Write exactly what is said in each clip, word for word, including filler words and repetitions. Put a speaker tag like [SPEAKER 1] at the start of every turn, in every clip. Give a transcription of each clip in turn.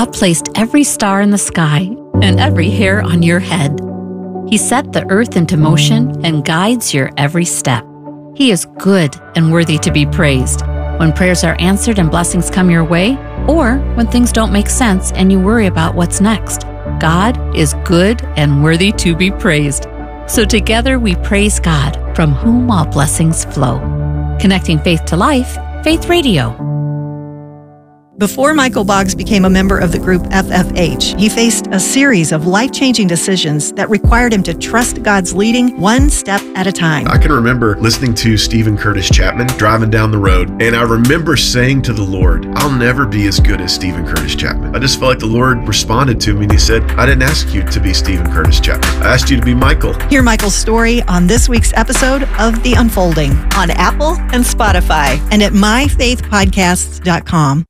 [SPEAKER 1] God placed every star in the sky and every hair on your head. He set the earth into motion and guides your every step. He is good and worthy to be praised. When prayers are answered and blessings come your way, or when things don't make sense and you worry about what's next, God is good and worthy to be praised. So together we praise God, from whom all blessings flow. Connecting faith to life, Faith Radio.
[SPEAKER 2] Before Michael Boggs became a member of the group F F H, he faced a series of life-changing decisions that required him to trust God's leading one step at a time.
[SPEAKER 3] I can remember listening to Stephen Curtis Chapman driving down the road, and I remember saying to the Lord, I'll never be as good as Stephen Curtis Chapman. I just felt like the Lord responded to me and he said, I didn't ask you to be Stephen Curtis Chapman. I asked you to be Michael.
[SPEAKER 2] Hear Michael's story on this week's episode of The Unfolding on Apple and Spotify and at my faith podcasts dot com.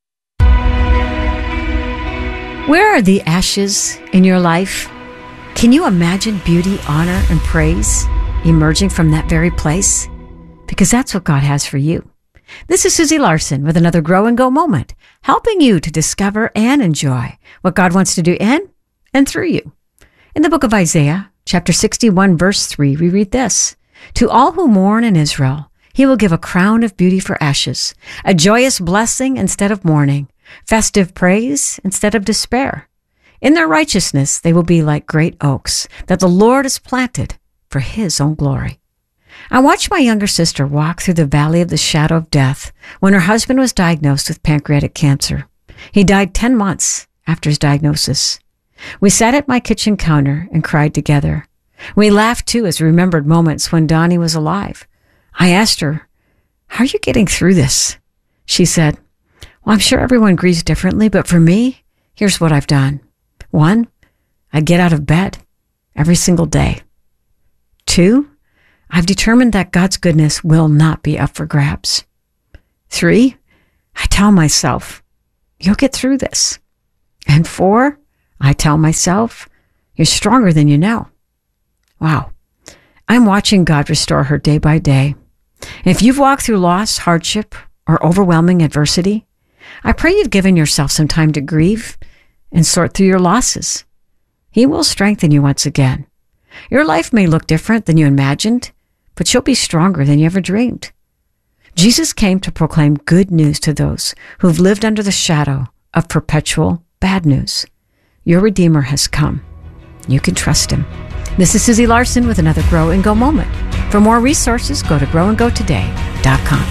[SPEAKER 4] Where are the ashes in your life? Can you imagine beauty, honor, and praise emerging from that very place? Because that's what God has for you. This is Susie Larson with another Grow and Go moment, helping you to discover and enjoy what God wants to do in and through you. In the book of Isaiah, chapter sixty-one, verse three, we read this: To all who mourn in Israel, he will give a crown of beauty for ashes, a joyous blessing instead of mourning, festive praise instead of despair. In their righteousness, they will be like great oaks that the Lord has planted for his own glory. I watched my younger sister walk through the valley of the shadow of death when her husband was diagnosed with pancreatic cancer. He died ten months after his diagnosis. We sat at my kitchen counter and cried together. We laughed too as we remembered moments when Donnie was alive. I asked her, how are you getting through this? She said, well, I'm sure everyone grieves differently, but for me, here's what I've done. One, I get out of bed every single day. Two, I've determined that God's goodness will not be up for grabs. Three, I tell myself, you'll get through this. And four, I tell myself, you're stronger than you know. Wow. I'm watching God restore her day by day. And if you've walked through loss, hardship, or overwhelming adversity, I pray you've given yourself some time to grieve and sort through your losses. He will strengthen you once again. Your life may look different than you imagined, but you'll be stronger than you ever dreamed. Jesus came to proclaim good news to those who've lived under the shadow of perpetual bad news. Your Redeemer has come. You can trust him. This is Susie Larson with another Grow and Go moment. For more resources, go to grow and go today dot com.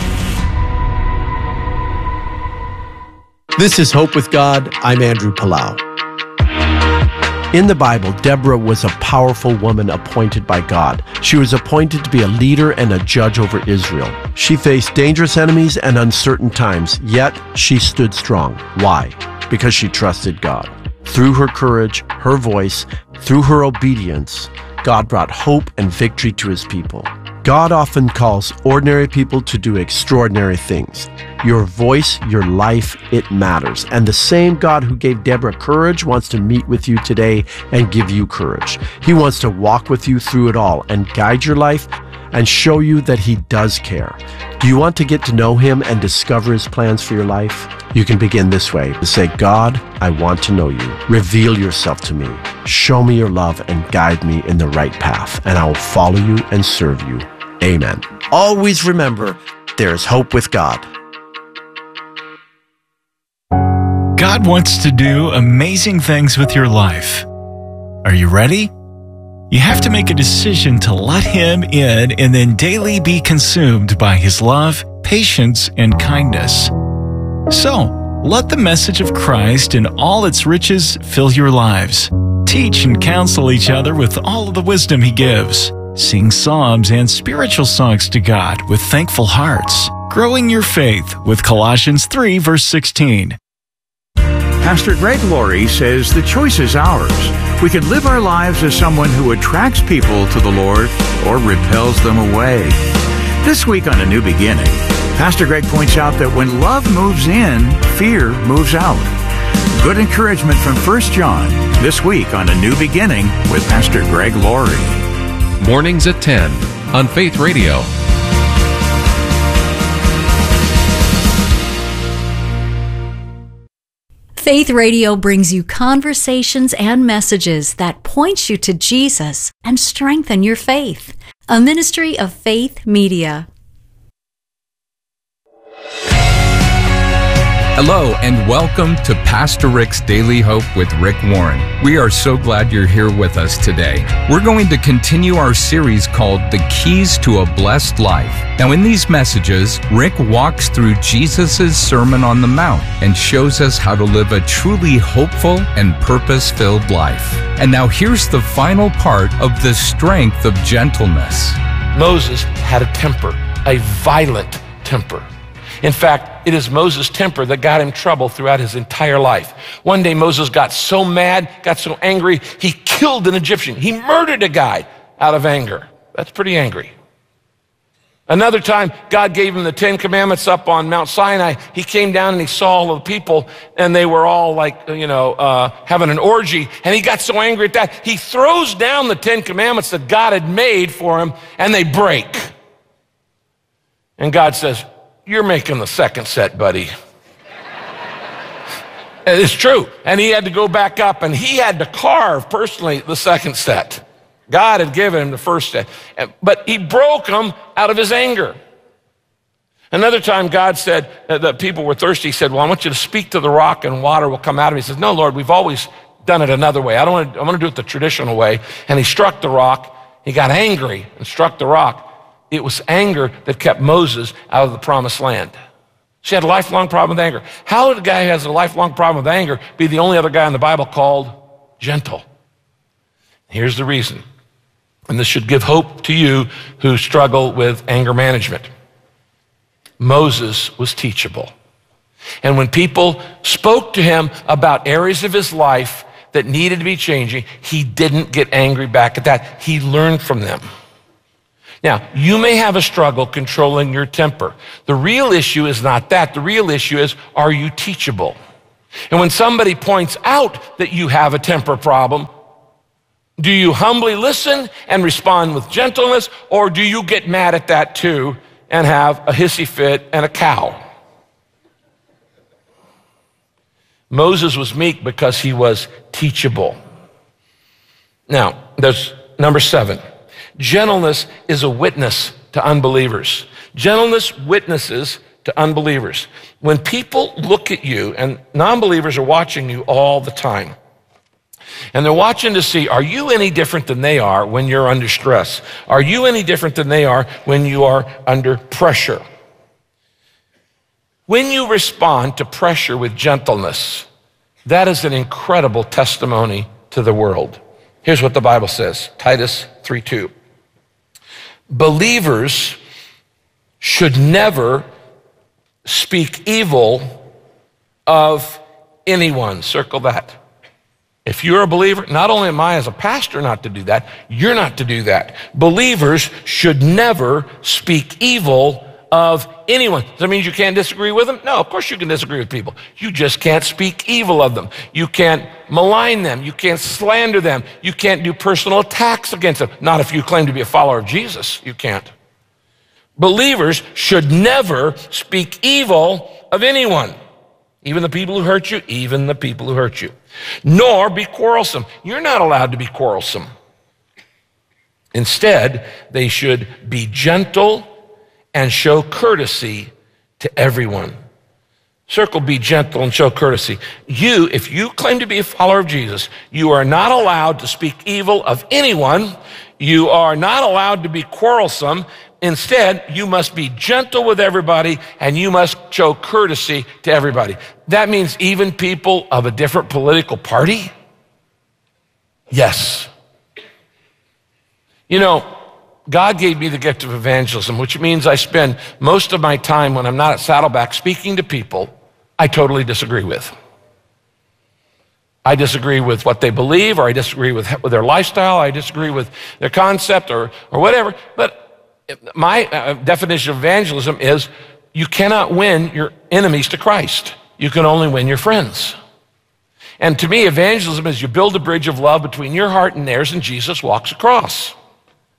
[SPEAKER 5] This is Hope with God. I'm Andrew Palau. In the Bible, Deborah was a powerful woman appointed by God. She was appointed to be a leader and a judge over Israel. She faced dangerous enemies and uncertain times, yet she stood strong. Why? Because she trusted God. Through her courage, her voice, through her obedience, God brought hope and victory to his people. God often calls ordinary people to do extraordinary things. Your voice, your life, it matters. And the same God who gave Deborah courage wants to meet with you today and give you courage. He wants to walk with you through it all and guide your life and show you that he does care. Do you want to get to know him and discover his plans for your life? You can begin this way. Say, God, I want to know you. Reveal yourself to me. Show me your love and guide me in the right path, and I will follow you and serve you. Amen. Always remember, there is hope with God.
[SPEAKER 6] God wants to do amazing things with your life. Are you ready? You have to make a decision to let him in and then daily be consumed by his love, patience, and kindness. So, let the message of Christ in all its riches fill your lives. Teach and counsel each other with all of the wisdom he gives. Sing psalms and spiritual songs to God with thankful hearts. Growing your faith with Colossians three, verse sixteen.
[SPEAKER 7] Pastor Greg Laurie says the choice is ours. We can live our lives as someone who attracts people to the Lord or repels them away. This week on A New Beginning, Pastor Greg points out that when love moves in, fear moves out. Good encouragement from First John this week on A New Beginning with Pastor Greg Laurie.
[SPEAKER 8] Mornings at ten on Faith Radio.
[SPEAKER 4] Faith Radio brings you conversations and messages that point you to Jesus and strengthen your faith. A ministry of Faith Media.
[SPEAKER 9] Hello and welcome to Pastor Rick's Daily Hope with Rick Warren. We are so glad you're here with us today. We're going to continue our series called The Keys to a Blessed Life. Now in these messages, Rick walks through Jesus' Sermon on the Mount and shows us how to live a truly hopeful and purpose-filled life. And now here's the final part of the strength of gentleness.
[SPEAKER 10] Moses had a temper, a violent temper. In fact, it is Moses' temper that got him trouble throughout his entire life. One day Moses got so mad, got so angry, he killed an Egyptian. He murdered a guy out of anger. That's pretty angry. Another time, God gave him the Ten Commandments up on Mount Sinai. He came down and he saw all the people, and they were all like, you know, uh, having an orgy. And he got so angry at that, he throws down the Ten Commandments that God had made for him, and they break. And God says, "You're making the second set, buddy." It's true. And he had to go back up, and he had to carve personally the second set. God had given him the first set, but he broke them out of his anger. Another time God said uh, that people were thirsty. He said, "Well, I want you to speak to the rock and water will come out of it." He says, "No, Lord, we've always done it another way. I don't want to, I want to do it the traditional way." And he struck the rock. He got angry and struck the rock. It was anger that kept Moses out of the promised land. She had a lifelong problem with anger. How did a guy who has a lifelong problem with anger be the only other guy in the Bible called gentle? Here's the reason. And this should give hope to you who struggle with anger management. Moses was teachable. And when people spoke to him about areas of his life that needed to be changing, he didn't get angry back at that. He learned from them. Now, you may have a struggle controlling your temper. The real issue is not that. The real issue is, are you teachable? And when somebody points out that you have a temper problem, do you humbly listen and respond with gentleness, or do you get mad at that too and have a hissy fit and a cow? Moses was meek because he was teachable. Now, there's number seven. Gentleness is a witness to unbelievers. Gentleness witnesses to unbelievers. When people look at you, and non-believers are watching you all the time, and they're watching to see, are you any different than they are when you're under stress? Are you any different than they are when you are under pressure? When you respond to pressure with gentleness, that is an incredible testimony to the world. Here's what the Bible says, Titus three two. Believers should never speak evil of anyone. Circle that. If you're a believer, not only am I as a pastor not to do that, you're not to do that. Believers should never speak evil of anyone. Does that mean you can't disagree with them? No, of course you can disagree with people. You just can't speak evil of them. You can't malign them. You can't slander them. You can't do personal attacks against them. Not if you claim to be a follower of Jesus. You can't. Believers should never speak evil of anyone. Even the people who hurt you, even the people who hurt you. Nor be quarrelsome. You're not allowed to be quarrelsome. Instead, they should be gentle and show courtesy to everyone. Circle, be gentle and show courtesy. You, if you claim to be a follower of Jesus, you are not allowed to speak evil of anyone. You are not allowed to be quarrelsome. Instead, you must be gentle with everybody and you must show courtesy to everybody. That means even people of a different political party? Yes. You know, God gave me the gift of evangelism, which means I spend most of my time when I'm not at Saddleback speaking to people I totally disagree with. I disagree with what they believe, or I disagree with, with their lifestyle, I disagree with their concept or, or whatever. But my uh, definition of evangelism is you cannot win your enemies to Christ. You can only win your friends. And to me, evangelism is you build a bridge of love between your heart and theirs, and Jesus walks across.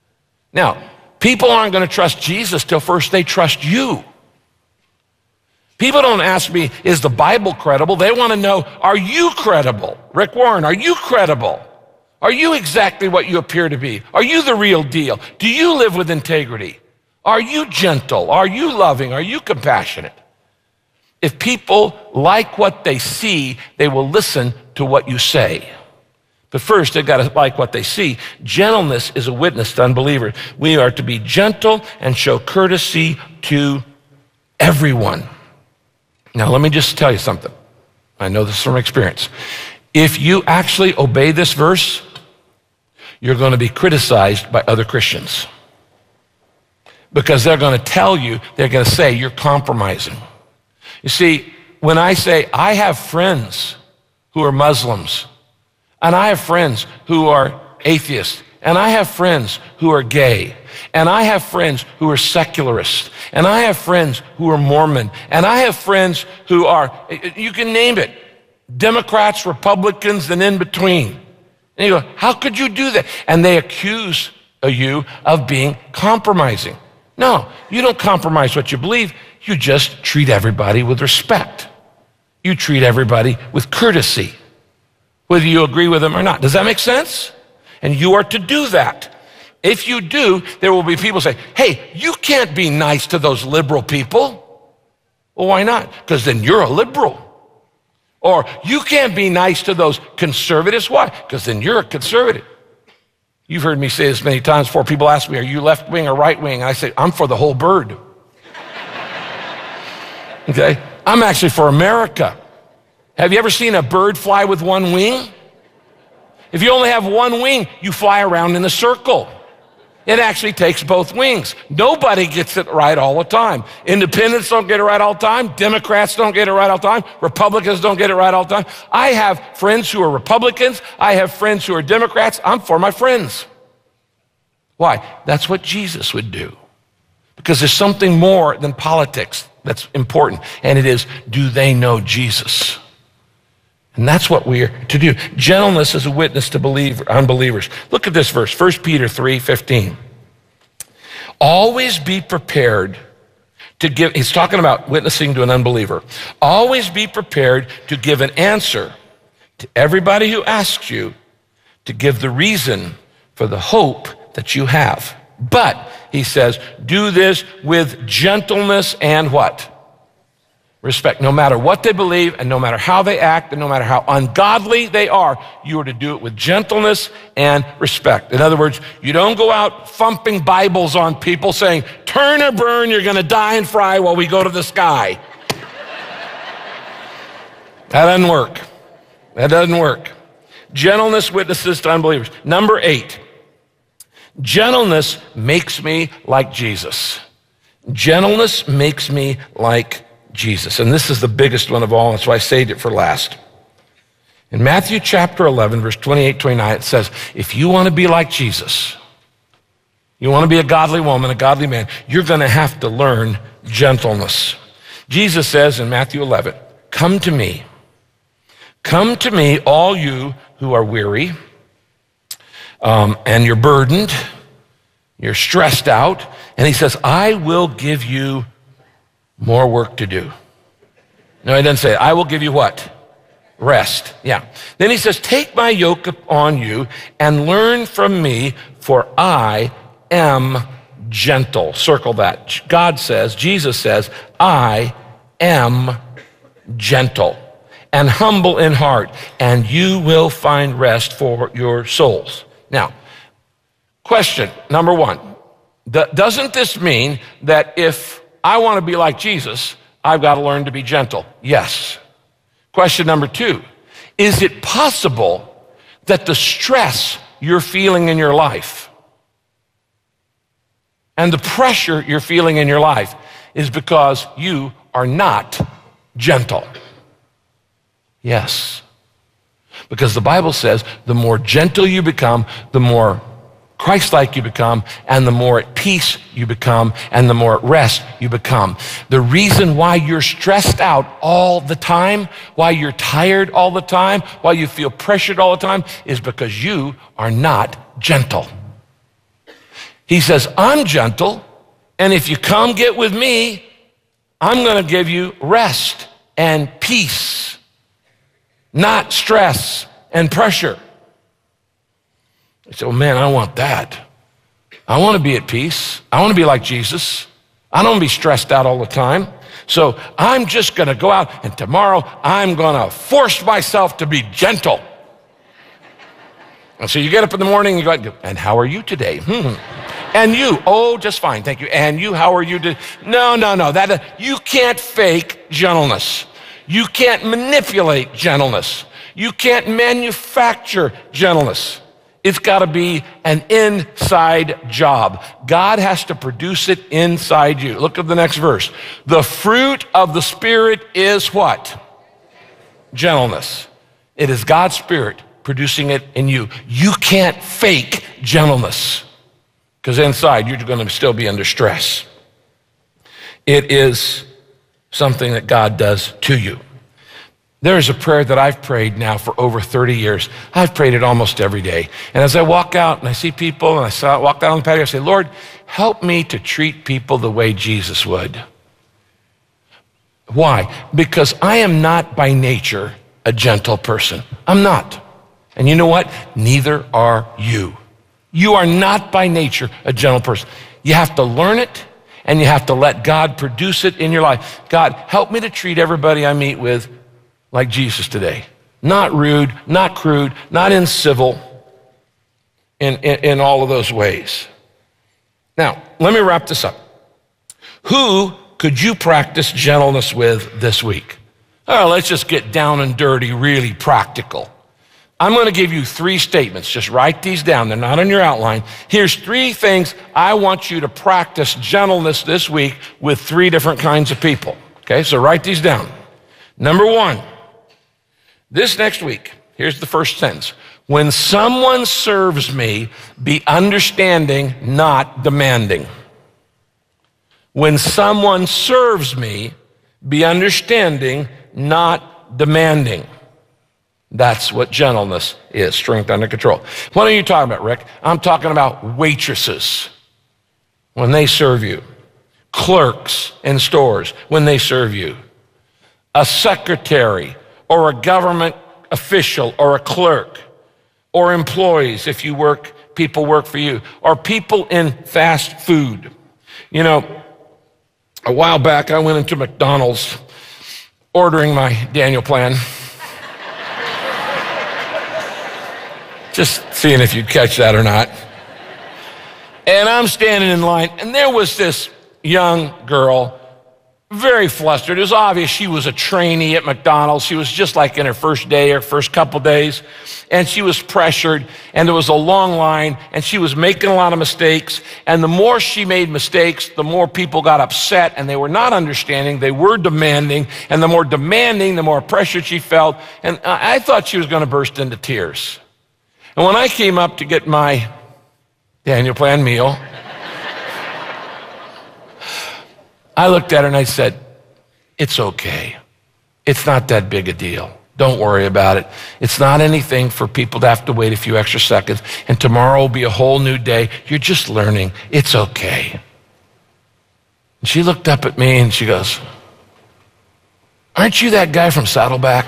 [SPEAKER 10] Now, people aren't going to trust Jesus till first they trust you. People don't ask me, is the Bible credible? They want to know, are you credible? Rick Warren, are you credible? Are you exactly what you appear to be? Are you the real deal? Do you live with integrity? Are you gentle? Are you loving? Are you compassionate? If people like what they see, they will listen to what you say. But first, they've got to like what they see. Gentleness is a witness to unbelievers. We are to be gentle and show courtesy to everyone. Now, let me just tell you something. I know this from experience. If you actually obey this verse, you're going to be criticized by other Christians. Because they're going to tell you, they're going to say, you're compromising. You see, when I say, I have friends who are Muslims, and I have friends who are atheists, and I have friends who are gay, and I have friends who are secularists, and I have friends who are Mormon, and I have friends who are, you can name it, Democrats, Republicans, and in between. And you go, how could you do that? And they accuse you of being compromising. No, you don't compromise what you believe. You just treat everybody with respect. You treat everybody with courtesy, whether you agree with them or not. Does that make sense? And you are to do that. If you do, there will be people say, hey, you can't be nice to those liberal people. Well, why not? Because then you're a liberal. Or you can't be nice to those conservatives. Why? Because then you're a conservative. You've heard me say this many times before. People ask me, are you left wing or right wing? And I say, I'm for the whole bird. Okay? I'm actually for America. Have you ever seen a bird fly with one wing? If you only have one wing, you fly around in a circle. It actually takes both wings. Nobody gets it right all the time. Independents don't get it right all the time. Democrats don't get it right all the time. Republicans don't get it right all the time. I have friends who are Republicans. I have friends who are Democrats. I'm for my friends. Why? That's what Jesus would do. Because there's something more than politics that's important, and it is, do they know Jesus? And that's what we are to do. Gentleness is a witness to believer, unbelievers. Look at this verse, First Peter three fifteen. Always be prepared to give, he's talking about witnessing to an unbeliever. Always be prepared to give an answer to everybody who asks you, to give the reason for the hope that you have. But, he says, do this with gentleness and what? Respect. No matter what they believe and no matter how they act and no matter how ungodly they are, you are to do it with gentleness and respect. In other words, you don't go out thumping Bibles on people saying, turn or burn, you're going to die and fry while we go to the sky. That doesn't work. That doesn't work. Gentleness witnesses to unbelievers. Number eight, gentleness makes me like Jesus. Gentleness makes me like Jesus. And this is the biggest one of all, and so I saved it for last. In Matthew chapter eleven, verse twenty-eight, twenty-nine, it says, if you want to be like Jesus, you want to be a godly woman, a godly man, you're going to have to learn gentleness. Jesus says in Matthew eleven, come to me. Come to me, all you who are weary, um, and you're burdened, you're stressed out, and he says, I will give you more work to do. No, he doesn't say, I will give you what? Rest. Yeah. Then he says, take my yoke upon you and learn from me, for I am gentle. Circle that. God says, Jesus says, I am gentle and humble in heart, and you will find rest for your souls. Now, question number one, doesn't this mean that if I want to be like Jesus, I've got to learn to be gentle? Yes. Question number two, is it possible that the stress you're feeling in your life and the pressure you're feeling in your life is because you are not gentle? Yes. Because the Bible says the more gentle you become, the more Christ-like you become, and the more at peace you become, and the more at rest you become. The reason why you're stressed out all the time, why you're tired all the time, why you feel pressured all the time, is because you are not gentle. He says, I'm gentle, and if you come get with me, I'm going to give you rest and peace, not stress and pressure. You say, well, man, I want that. I want to be at peace. I want to be like Jesus. I don't want to be stressed out all the time. So I'm just going to go out, and tomorrow I'm going to force myself to be gentle. And so you get up in the morning, and you go, and how are you today? Hmm. And you, oh, just fine, thank you. And you, how are you today? No, no, no, that, you can't fake gentleness. You can't manipulate gentleness. You can't manufacture gentleness. It's got to be an inside job. God has to produce it inside you. Look at the next verse. The fruit of the Spirit is what? Gentleness. It is God's Spirit producing it in you. You can't fake gentleness because inside you're going to still be under stress. It is something that God does to you. There is a prayer that I've prayed now for over thirty years. I've prayed it almost every day. And as I walk out and I see people and I saw, walk down on the patio, I say, Lord, help me to treat people the way Jesus would. Why? Because I am not by nature a gentle person. I'm not. And you know what? Neither are you. You are not by nature a gentle person. You have to learn it and you have to let God produce it in your life. God, help me to treat everybody I meet with like Jesus today. Not rude, not crude, not incivil, in, in, in all of those ways. Now, let me wrap this up. Who could you practice gentleness with this week? All right, let's just get down and dirty, really practical. I'm going to give you three statements. Just write these down. They're not on your outline. Here's three things I want you to practice gentleness this week with three different kinds of people. Okay, so write these down. Number one, this next week, here's the first sentence. When someone serves me, be understanding, not demanding. When someone serves me, be understanding, not demanding. That's what gentleness is, strength under control. What are you talking about, Rick? I'm talking about waitresses when they serve you, clerks in stores when they serve you, a secretary or a government official or a clerk, or employees if you work, people work for you, or people in fast food. You know, a while back I went into McDonald's ordering my Daniel plan. Just seeing if you'd catch that or not. And I'm standing in line, and there was this young girl, very flustered. It was obvious she was a trainee at McDonald's. She was just like in her first day or first couple days, and she was pressured, and there was a long line, and she was making a lot of mistakes, and the more she made mistakes, the more people got upset, and they were not understanding, they were demanding, and the more demanding, the more pressured she felt, and I thought she was going to burst into tears. And when I came up to get my Daniel Plan meal, I looked at her and I said, it's okay. It's not that big a deal. Don't worry about it. It's not anything for people to have to wait a few extra seconds, and tomorrow will be a whole new day. You're just learning. It's okay. And she looked up at me and she goes, aren't you that guy from Saddleback?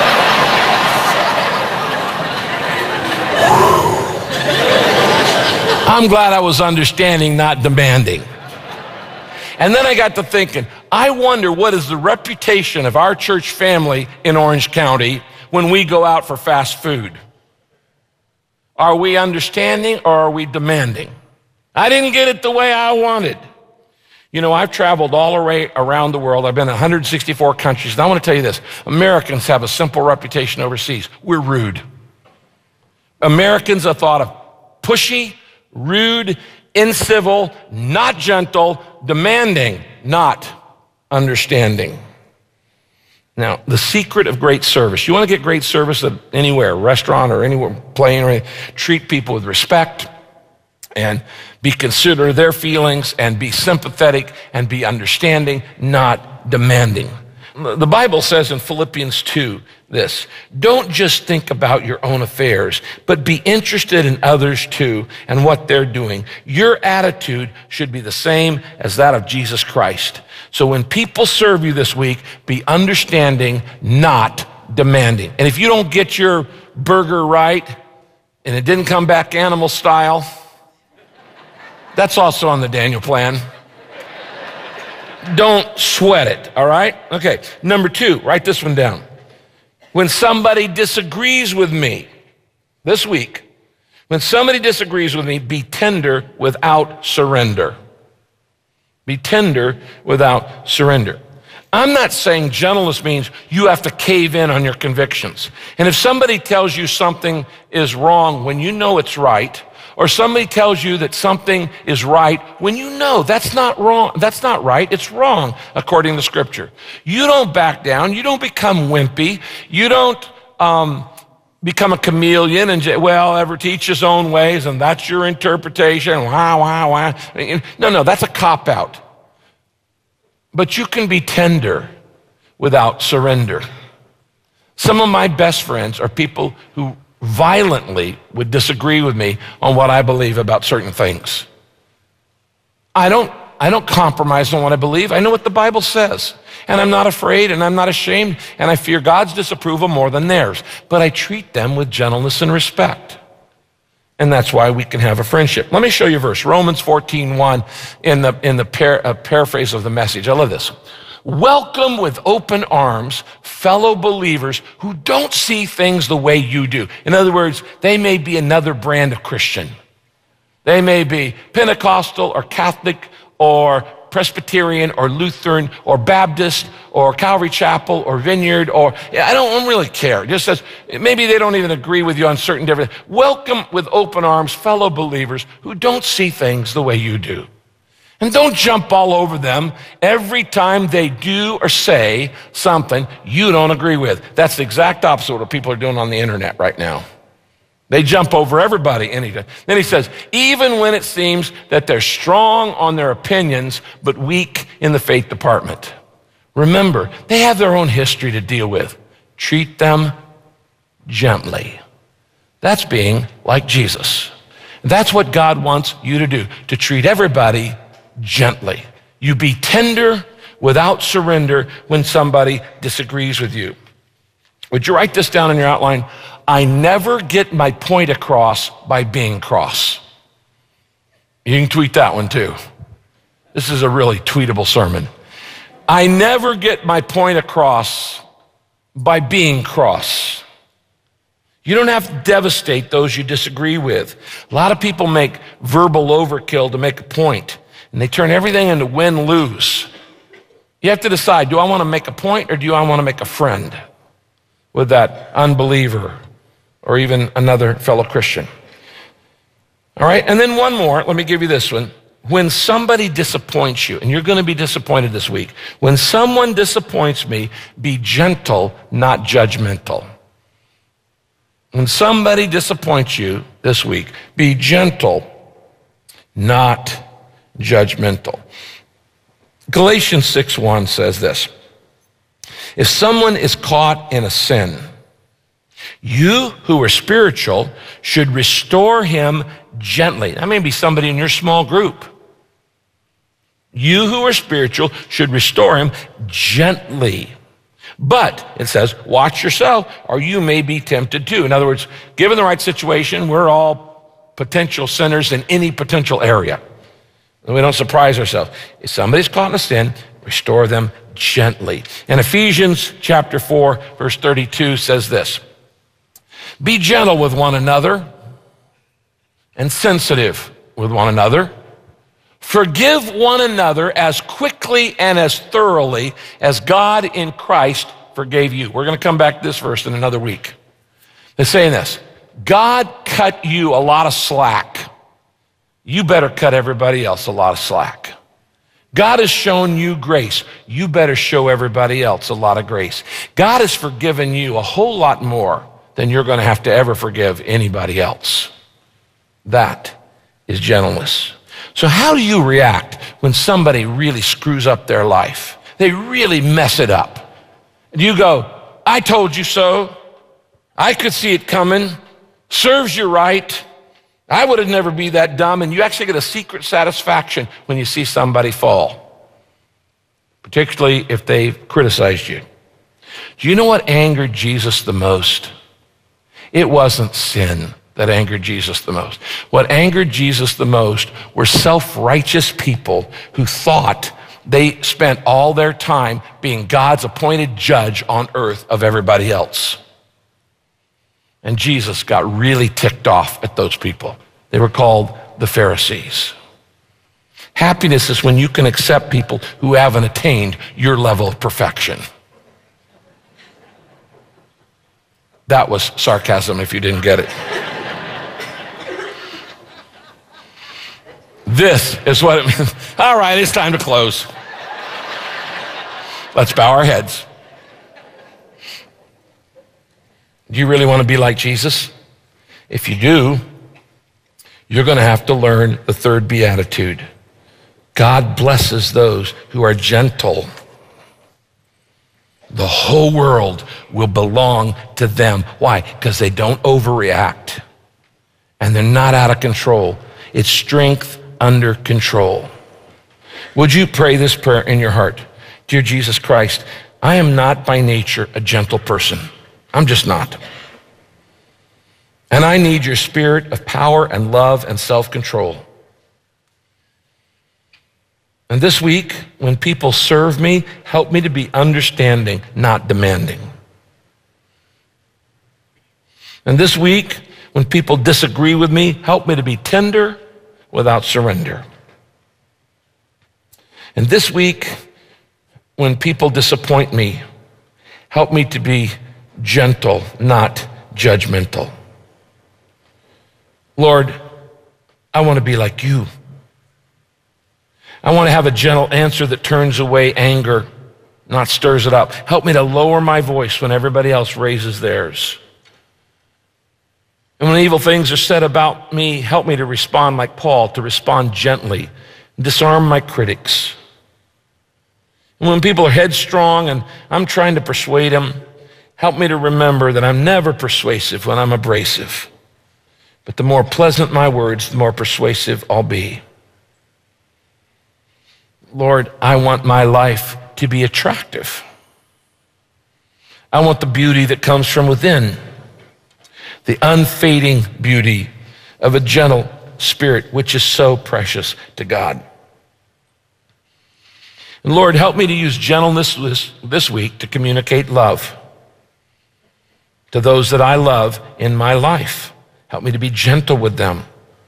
[SPEAKER 10] I'm glad I was understanding, not demanding. And then I got to thinking, I wonder what is the reputation of our church family in Orange County when we go out for fast food? Are we understanding or are we demanding? I didn't get it the way I wanted. You know, I've traveled all around the world. I've been in one hundred sixty-four countries. And I want to tell you this, Americans have a simple reputation overseas. We're rude. Americans are thought of pushy, rude, incivil, not gentle, demanding, not understanding. Now, the secret of great service, you want to get great service at anywhere, restaurant or anywhere, plane or anything, treat people with respect and be considerate of their feelings and be sympathetic and be understanding, not demanding. The Bible says in Philippians two this, don't just think about your own affairs, but be interested in others too and what they're doing. Your attitude should be the same as that of Jesus Christ. So when people serve you this week, be understanding, not demanding. And if you don't get your burger right and it didn't come back animal style, that's also on the Daniel plan. Don't sweat it, all right? Okay, number two, write this one down. When somebody disagrees with me this week, when somebody disagrees with me, be tender without surrender. Be tender without surrender. I'm not saying gentleness means you have to cave in on your convictions. And if somebody tells you something is wrong when you know it's right, or somebody tells you that something is right when you know that's not wrong, that's not right, it's wrong according to Scripture. You don't back down, you don't become wimpy, you don't um, become a chameleon and, well, ever teach his own ways and that's your interpretation, wow, wow, wow. No, no, that's a cop-out. But you can be tender without surrender. Some of my best friends are people who violently would disagree with me on what I believe about certain things. I don't, I don't compromise on what I believe. I know what the Bible says. And I'm not afraid and I'm not ashamed and I fear God's disapproval more than theirs. But I treat them with gentleness and respect. And that's why we can have a friendship. Let me show you a verse, Romans fourteen one, in the, in the par, uh, paraphrase of the message. I love this. Welcome with open arms fellow believers who don't see things the way you do. In other words, they may be another brand of Christian. They may be Pentecostal or Catholic or Presbyterian or Lutheran or Baptist or Calvary Chapel or Vineyard or, I don't really care. It just says, maybe they don't even agree with you on certain different, welcome with open arms fellow believers who don't see things the way you do. And don't jump all over them every time they do or say something you don't agree with. That's the exact opposite of what people are doing on the internet right now. They jump over everybody anytime. Then he says, even when it seems that they're strong on their opinions, but weak in the faith department. Remember, they have their own history to deal with. Treat them gently. That's being like Jesus. That's what God wants you to do, to treat everybody gently. You be tender without surrender when somebody disagrees with you. Would you write this down in your outline? I never get my point across by being cross. You can tweet that one too. This is a really tweetable sermon. I never get my point across by being cross. You don't have to devastate those you disagree with. A lot of people make verbal overkill to make a point. And they turn everything into win-lose. You have to decide, do I want to make a point or do I want to make a friend with that unbeliever or even another fellow Christian? All right, and then one more. Let me give you this one. When somebody disappoints you, and you're going to be disappointed this week, when someone disappoints me, be gentle, not judgmental. When somebody disappoints you this week, be gentle, not judgmental. Galatians six one says this. If someone is caught in a sin, you who are spiritual should restore him gently. That may be somebody in your small group. You who are spiritual should restore him gently. But, it says, watch yourself, or you may be tempted too. In other words, given the right situation, we're all potential sinners in any potential area. And we don't surprise ourselves. If somebody's caught in a sin, restore them gently. And Ephesians chapter four, verse thirty-two says this. Be gentle with one another and sensitive with one another. Forgive one another as quickly and as thoroughly as God in Christ forgave you. We're going to come back to this verse in another week. They're saying this. God cut you a lot of slack. You better cut everybody else a lot of slack. God has shown you grace. You better show everybody else a lot of grace. God has forgiven you a whole lot more than you're going to have to ever forgive anybody else. That is gentleness. So how do you react when somebody really screws up their life? They really mess it up. And you go, I told you so. I could see it coming. Serves you right. I would have never be that dumb. And you actually get a secret satisfaction when you see somebody fall, particularly if they've criticized you. Do you know what angered Jesus the most? It wasn't sin that angered Jesus the most. What angered Jesus the most were self-righteous people who thought they spent all their time being God's appointed judge on earth of everybody else. And Jesus got really ticked off at those people. They were called the Pharisees. Happiness is when you can accept people who haven't attained your level of perfection. That was sarcasm if you didn't get it. This is what it means. All right, it's time to close. Let's bow our heads. Do you really want to be like Jesus? If you do, you're going to have to learn the third beatitude. God blesses those who are gentle. The whole world will belong to them. Why? Because they don't overreact and they're not out of control. It's strength under control. Would you pray this prayer in your heart? Dear Jesus Christ, I am not by nature a gentle person. I'm just not. And I need your spirit of power and love and self-control. And this week, when people serve me, help me to be understanding, not demanding. And this week, when people disagree with me, help me to be tender without surrender. And this week, when people disappoint me, help me to be gentle, not judgmental. Lord, I want to be like you. I want to have a gentle answer that turns away anger, not stirs it up. Help me to lower my voice when everybody else raises theirs. And when evil things are said about me, help me to respond like Paul, to respond gently, disarm my critics. And when people are headstrong and I'm trying to persuade them, help me to remember that I'm never persuasive when I'm abrasive. But the more pleasant my words, the more persuasive I'll be. Lord, I want my life to be attractive. I want the beauty that comes from within, the unfading beauty of a gentle spirit, which is so precious to God. And Lord, help me to use gentleness this, this week to communicate love to those that I love in my life. Help me to be gentle with them.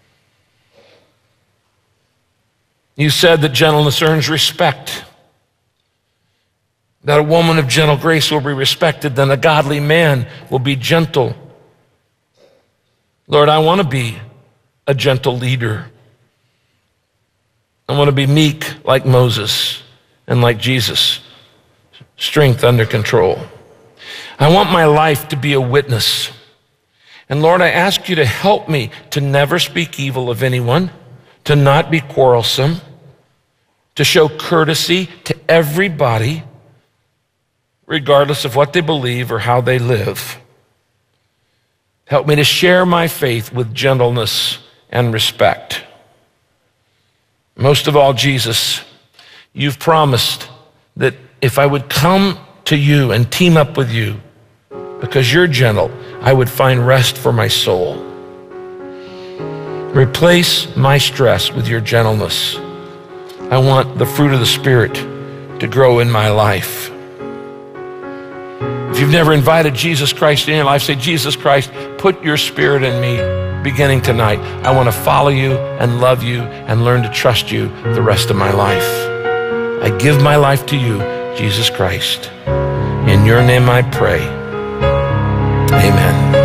[SPEAKER 10] You said that gentleness earns respect, that a woman of gentle grace will be respected, then a godly man will be gentle. Lord, I want to be a gentle leader. I want to be meek like Moses and like Jesus, strength under control. I want my life to be a witness. And Lord, I ask you to help me to never speak evil of anyone, to not be quarrelsome, to show courtesy to everybody, regardless of what they believe or how they live. Help me to share my faith with gentleness and respect. Most of all, Jesus, you've promised that if I would come to you and team up with you, because you're gentle, I would find rest for my soul. Replace my stress with your gentleness. I want the fruit of the Spirit to grow in my life. If you've never invited Jesus Christ in your life, say, Jesus Christ, put your Spirit in me beginning tonight. I want to follow you and love you and learn to trust you the rest of my life. I give my life to you, Jesus Christ. In your name I pray. Amen.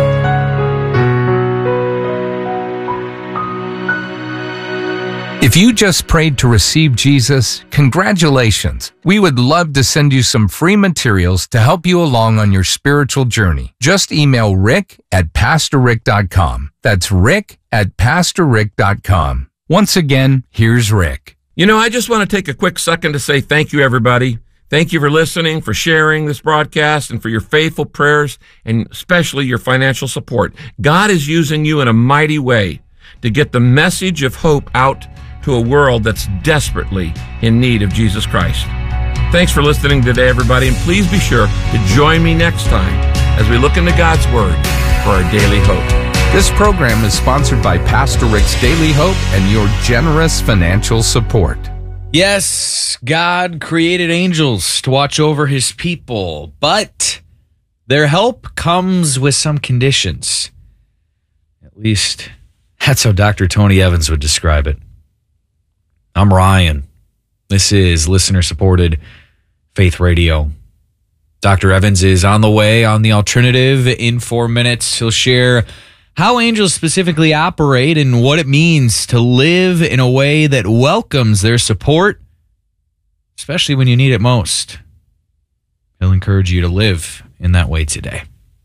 [SPEAKER 9] If you just prayed to receive Jesus, congratulations. We would love to send you some free materials to help you along on your spiritual journey. Just email rick at pastor rick dot com. That's rick at pastor rick dot com. Once again, here's Rick.
[SPEAKER 10] You know, I just want to take a quick second to say thank you, everybody, Thank you for listening, for sharing this broadcast, and for your faithful prayers, and especially your financial support. God is using you in a mighty way to get the message of hope out to a world that's desperately in need of Jesus Christ. Thanks for listening today, everybody, and please be sure to join me next time as we look into God's Word for our daily hope.
[SPEAKER 9] This program is sponsored by Pastor Rick's Daily Hope and your generous financial support.
[SPEAKER 11] Yes, God created angels to watch over his people, but their help comes with some conditions. At least, that's how Doctor Tony Evans would describe it. I'm Ryan. This is listener-supported Faith Radio. Doctor Evans is on the way on the alternative in four minutes. He'll share how angels specifically operate and what it means to live in a way that welcomes their support, especially when you need it most. He'll encourage you to live in that way today.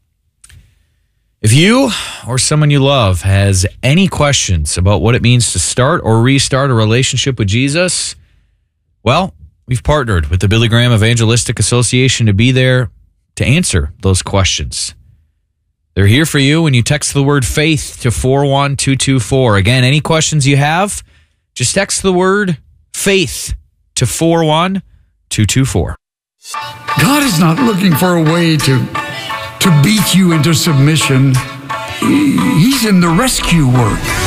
[SPEAKER 11] If you or someone you love has any questions about what it means to start or restart a relationship with Jesus, well, we've partnered with the Billy Graham Evangelistic Association to be there to answer those questions. They're here for you when you text the word faith to four one two two four. Again, any questions you have, just text the word faith to four one two two four.
[SPEAKER 12] God is not looking for a way to, to beat you into submission. He's in the rescue work.